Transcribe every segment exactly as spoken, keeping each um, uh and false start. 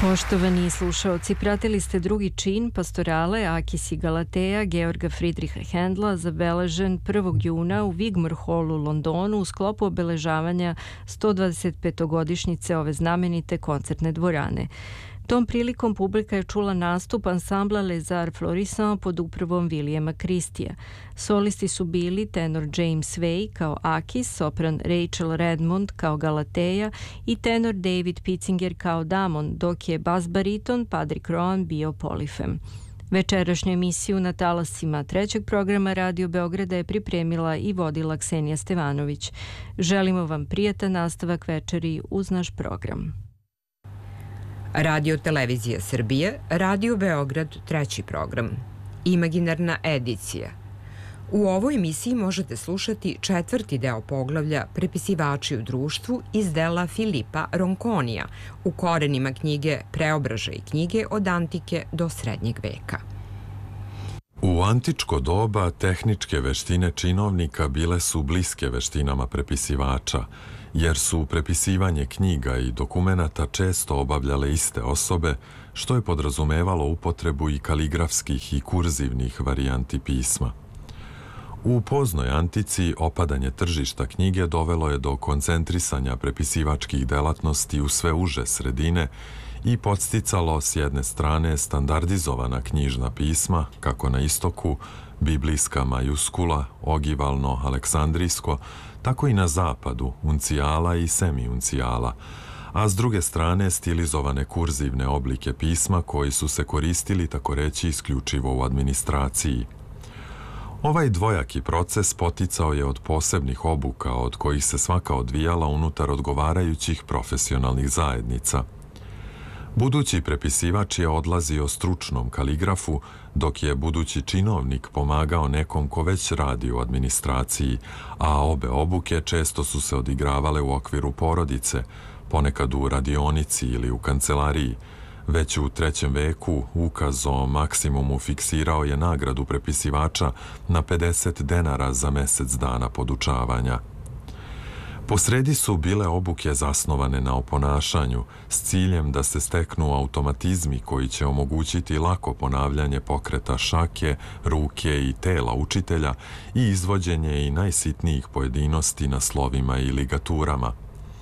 Poštovani slušaoci, pratili ste drugi čin pastorale Akis i Galateja Georga Friedricha Händla, zabeležen prvog juna u Wigmore Hallu u Londonu u sklopu obeležavanja sto dvadeset petogodišnjice ove znamenite koncertne dvorane. Tom prilikom publika je čula nastup ansambla Les Arts Florissants pod upravom Williama Christija. Solisti su bili tenor James Way kao Akis, sopran Rachel Redmond kao Galateja i tenor David Pitzinger kao Damon, dok je bas bariton Patrick Rowan bio polifem. Večerašnju emisiju na talasima trećeg programa Radio Beograda je pripremila i vodila Ksenija Stevanović. Želimo vam prijatan nastavak večeri uz naš program. Radio Televizija Srbije, Radio Beograd, treći program. Imaginarna edicija. U ovoj emisiji možete slušati četvrti deo poglavlja Prepisivači u društvu iz dela Filipa Ronconija u korenima knjige Preobražaj knjige od antike do srednjeg veka. U antičko doba tehničke veštine činovnika bile su bliske veštinama prepisivača, jer su prepisivanje knjiga i dokumenata često obavljale iste osobe, što je podrazumevalo upotrebu i kaligrafskih i kurzivnih varijanti pisma. U poznoj antici opadanje tržišta knjige dovelo je do koncentrisanja prepisivačkih delatnosti u sve uže sredine i podsticalo s jedne strane standardizovana knjižna pisma, kako na istoku, biblijska majuskula, ogivalno, aleksandrijsko, tako i na zapadu, uncijala i semiuncijala, a s druge strane stilizovane kurzivne oblike pisma koji su se koristili, tako reći, isključivo u administraciji. Ovaj dvojaki proces poticao je od posebnih obuka od kojih se svaka odvijala unutar odgovarajućih profesionalnih zajednica. Budući prepisivač je odlazio stručnom kaligrafu, dok je budući činovnik pomagao nekom ko već radi u administraciji, a obe obuke često su se odigravale u okviru porodice, ponekad u radionici ili u kancelariji. Već u trećem veku ukaz o maksimumu fiksirao je nagradu prepisivača na pedeset denara za mesec dana podučavanja. Posredi su bile obuke zasnovane na oponašanju s ciljem da se steknu automatizmi koji će omogućiti lako ponavljanje pokreta šake, ruke i tela učitelja i izvođenje i najsitnijih pojedinosti na slovima i ligaturama.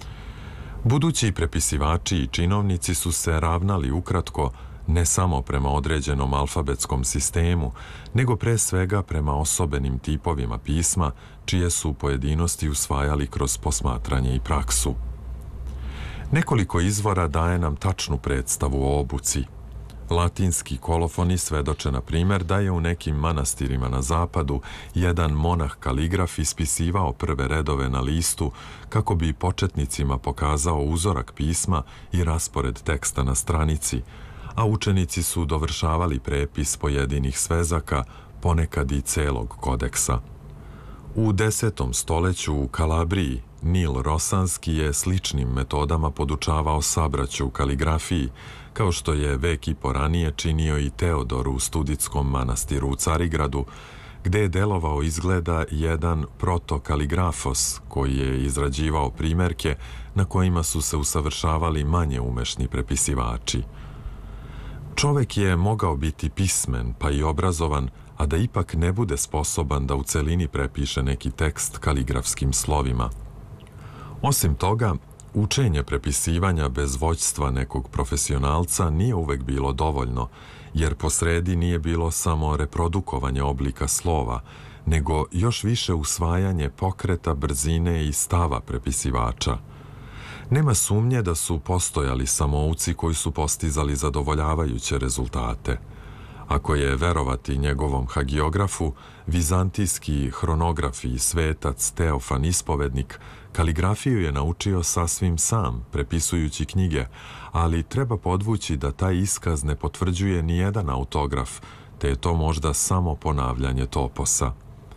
Budući prepisivači i činovnici su se ravnali ukratko ne samo prema određenom alfabetskom sistemu, nego pre svega prema osobenim tipovima pisma, čije su pojedinosti usvajali kroz posmatranje i praksu. Nekoliko izvora daje nam tačnu predstavu o obuci. Latinski kolofoni svedoče, na primjer, da je u nekim manastirima na zapadu jedan monah kaligraf ispisivao prve redove na listu kako bi početnicima pokazao uzorak pisma i raspored teksta na stranici, a učenici su dovršavali prepis pojedinih svezaka, ponekad i celog kodeksa. U desetom stoleću u Kalabriji Nil Rosanski je sličnim metodama podučavao sabraću u kaligrafiji, kao što je vek i po ranije činio i Teodor u Studitskom manastiru u Carigradu, gde je delovao izgleda jedan protokaligrafos koji je izrađivao primerke na kojima su se usavršavali manje umešni prepisivači. Čovek je mogao biti pismen pa i obrazovan, a da ipak ne bude sposoban da u celini prepiše neki tekst kaligrafskim slovima. Osim toga, učenje prepisivanja bez vođstva nekog profesionalca nije uvek bilo dovoljno, jer posredi nije bilo samo reprodukovanje oblika slova, nego još više usvajanje pokreta, brzine i stava prepisivača. Nema sumnje da su postojali samouci koji su postizali zadovoljavajuće rezultate. Ako je verovati njegovom hagiografu, vizantijski hronograf i svetac Teofan Ispovednik kaligrafiju je naučio sasvim sam, prepisujući knjige, ali treba podvući da taj iskaz ne potvrđuje ni jedan autograf, te je to možda samo ponavljanje toposa.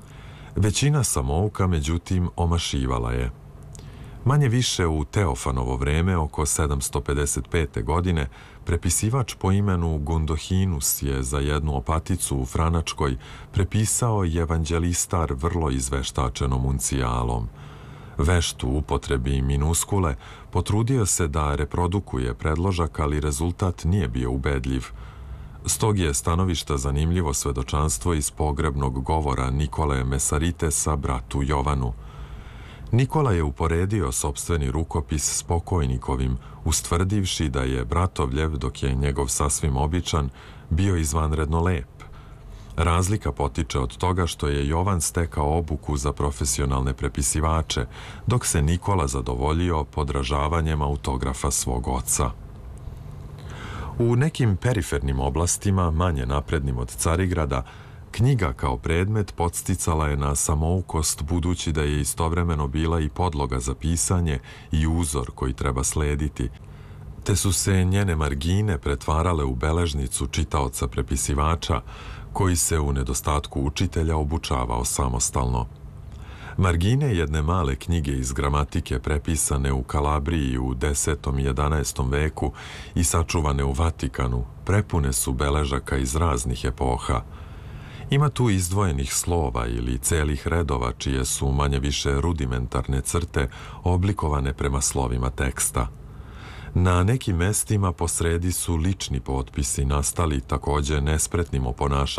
Većina samouka, međutim, omašivala je. Manje više u Teofanovo vreme, oko sedamsto pedeset pete. godine, prepisivač po imenu Gundohinus je za jednu opaticu u Franačkoj prepisao evanđelistar vrlo izveštačenom uncijalom. Vešt u upotrebi minuskule potrudio se da reprodukuje predložak, ali rezultat nije bio ubedljiv. S tog je stanovišta zanimljivo svedočanstvo iz pogrebnog govora Nikole Mesaritesa bratu Jovanu. Nikola je uporedio sopstveni rukopis s pokojnikovim, ustvrdivši da je Bratovljev, dok je njegov sasvim običan, bio izvanredno lep. Razlika potiče od toga što je Jovan stekao obuku za profesionalne prepisivače, dok se Nikola zadovoljio podražavanjem autografa svog oca. U nekim perifernim oblastima, manje naprednim od Carigrada, knjiga kao predmet podsticala je na samoukost, budući da je istovremeno bila i podloga za pisanje i uzor koji treba slediti, te su se njene margine pretvarale u beležnicu čitaoca prepisivača, koji se u nedostatku učitelja obučavao samostalno. Margine jedne male knjige iz gramatike prepisane u Kalabriji u desetom i jedanaestom veku i sačuvane u Vatikanu prepune su beležaka iz raznih epoha. Ima tu izdvojenih slova ili celih redova čije su manje više rudimentarne crte oblikovane prema slovima teksta. Na nekim mestima posredi su lični potpisi nastali takođe nespretnim oponašanjem